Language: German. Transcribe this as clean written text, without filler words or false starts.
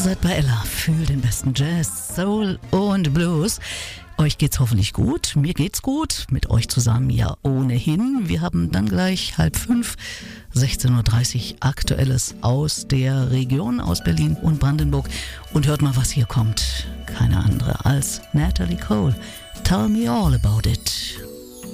seid bei Ella für den besten Jazz, Soul und Blues. Euch geht's hoffentlich gut, mir geht's gut, mit euch zusammen ja ohnehin. Wir haben dann gleich 4:30, 16:30 Uhr Aktuelles aus der Region, aus Berlin und Brandenburg. Und hört mal, was hier kommt. Keine andere als Natalie Cole. Tell me all about it.